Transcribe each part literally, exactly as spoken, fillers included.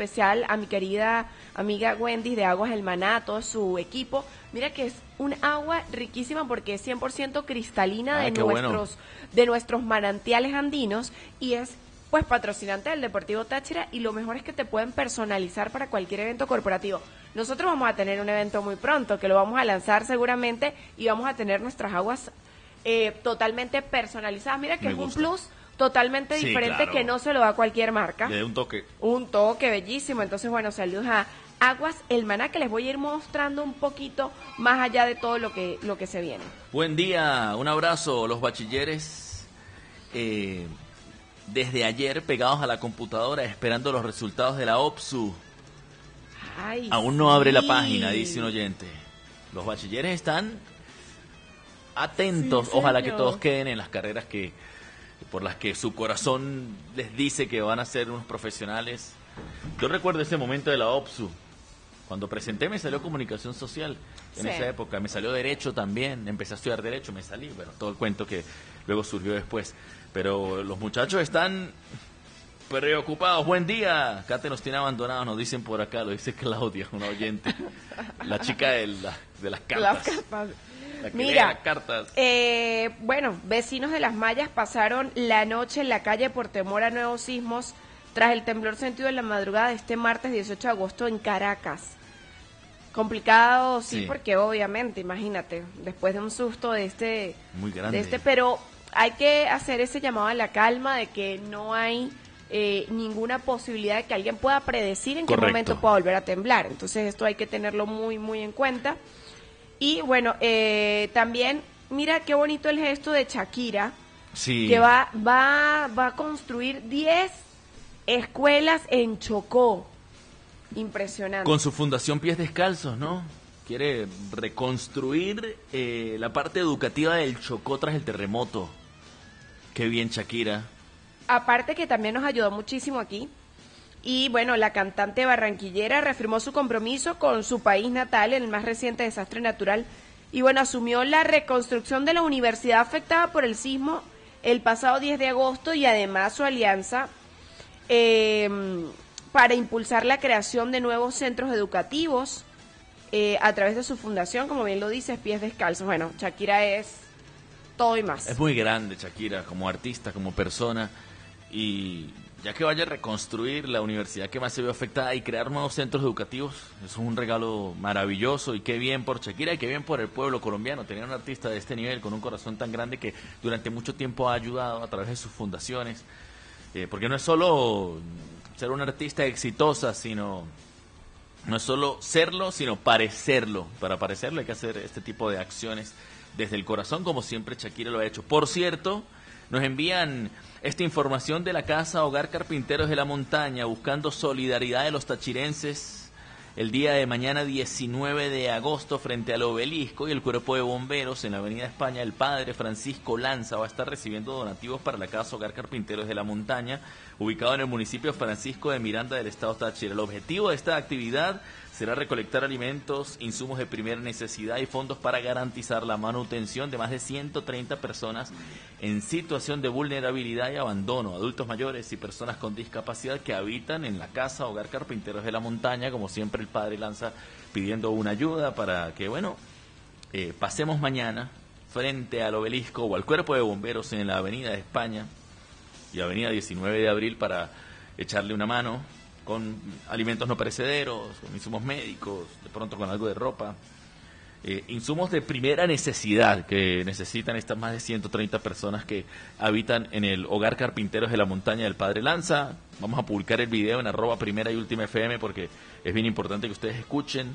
especial a mi querida amiga Wendy de Aguas El Maná, todo su equipo. Mira que es un agua riquísima porque es cien por ciento cristalina Ay, de qué nuestros bueno. de nuestros manantiales andinos y es pues patrocinante del Deportivo Táchira y lo mejor es que te pueden personalizar para cualquier evento corporativo. Nosotros vamos a tener un evento muy pronto que lo vamos a lanzar seguramente y vamos a tener nuestras aguas eh, totalmente personalizadas. Mira que Me es gusta. un plus totalmente Sí, diferente claro. que no se lo da cualquier marca. Le dé un toque. Un toque bellísimo. Entonces, bueno, saludos a Aguas El Maná, que les voy a ir mostrando un poquito más allá de todo lo que lo que se viene. Buen día, un abrazo. Los bachilleres eh, desde ayer pegados a la computadora esperando los resultados de la OPSU. Ay, Aún no sí. abre la página, dice un oyente. Los bachilleres están atentos. Sí, Ojalá que señor. todos queden en las carreras que por las que su corazón les dice que van a ser unos profesionales. Yo recuerdo ese momento de la OPSU. Cuando presenté me salió comunicación social en Sí. esa época, me salió derecho también, empecé a estudiar derecho, me salí, bueno, todo el cuento que luego surgió después. Pero los muchachos están preocupados. Buen día, Cate nos tiene abandonados, nos dicen por acá, lo dice Claudia, una oyente, la chica de, la, de las cartas. Las cartas. La que Mira, lee las cartas. Eh, bueno, vecinos de Las Mallas pasaron la noche en la calle por temor a nuevos sismos tras el temblor sentido en la madrugada de este martes dieciocho de agosto en Caracas. Complicado, sí, Sí. porque obviamente, imagínate, después de un susto de este, Muy grande. de este, pero hay que hacer ese llamado a la calma de que no hay eh, ninguna posibilidad de que alguien pueda predecir en Correcto. qué momento pueda volver a temblar. Entonces esto hay que tenerlo muy, muy en cuenta. Y bueno, eh, también, mira qué bonito el gesto de Shakira, Sí. que va, va, va a construir diez escuelas en Chocó. Impresionante. Con su fundación Pies Descalzos, ¿no? Quiere reconstruir eh, la parte educativa del Chocó tras el terremoto. Qué bien, Shakira. Aparte que también nos ayudó muchísimo aquí. Y bueno, la cantante barranquillera reafirmó su compromiso con su país natal en el más reciente desastre natural. Y bueno, asumió la reconstrucción de la universidad afectada por el sismo el pasado diez de agosto y además su alianza eh, para impulsar la creación de nuevos centros educativos eh, a través de su fundación, como bien lo dices, Pies Descalzos. Bueno, Shakira es todo y más. Es muy grande, Shakira, como artista, como persona. Y ya que vaya a reconstruir la universidad que más se vio afectada y crear nuevos centros educativos, eso es un regalo maravilloso y qué bien por Shakira y qué bien por el pueblo colombiano. Tener un artista de este nivel con un corazón tan grande que durante mucho tiempo ha ayudado a través de sus fundaciones. Eh, porque no es solo ser una artista exitosa, sino no es solo serlo, sino parecerlo. Para parecerlo hay que hacer este tipo de acciones desde el corazón, como siempre Shakira lo ha hecho. Por cierto, nos envían esta información de la Casa Hogar Carpinteros de la Montaña, buscando solidaridad de los tachirenses el día de mañana diecinueve de agosto frente al Obelisco, y el Cuerpo de Bomberos en la Avenida España. El padre Francisco Lanza va a estar recibiendo donativos para la Casa Hogar Carpinteros de la Montaña, ubicado en el municipio Francisco de Miranda del estado Táchira. El objetivo de esta actividad será recolectar alimentos, insumos de primera necesidad y fondos para garantizar la manutención de más de ciento treinta personas en situación de vulnerabilidad y abandono, adultos mayores y personas con discapacidad que habitan en la Casa Hogar Carpinteros de la Montaña. Como siempre, el padre Lanza pidiendo una ayuda para que, bueno, eh, pasemos mañana frente al Obelisco o al Cuerpo de Bomberos en la Avenida de España y Avenida diecinueve de abril para echarle una mano con alimentos no perecederos, con insumos médicos, de pronto con algo de ropa, eh, insumos de primera necesidad que necesitan estas más de ciento treinta personas que habitan en el Hogar Carpinteros de la Montaña del Padre Lanza. Vamos a publicar el video en arroba primera y última F M porque es bien importante que ustedes escuchen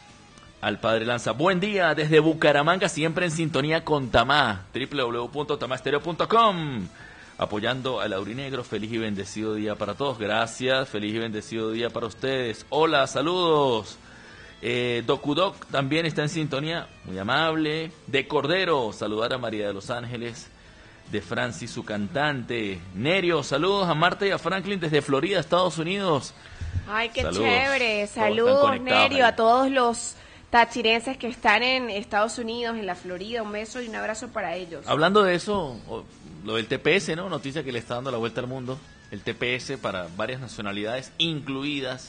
al Padre Lanza. Buen día desde Bucaramanga, siempre en sintonía con Tamá, doble u doble u doble u punto tamastereo punto com. Apoyando al Aurinegro. Feliz y bendecido día para todos. Gracias. Feliz y bendecido día para ustedes. Hola, saludos. Eh, Docudoc también está en sintonía. Muy amable. De Cordero, saludar a María de los Ángeles. De Francis, su cantante. Nerio, saludos a Marta y a Franklin desde Florida, Estados Unidos. Ay, qué Saludos. chévere. Todos están Saludos, conectados Nerio, ahí. a todos los tachirenses que están en Estados Unidos, en la Florida. Un beso y un abrazo para ellos. Hablando de eso, o- lo del T P S, ¿no? Noticia que le está dando la vuelta al mundo. El T P S para varias nacionalidades, incluidas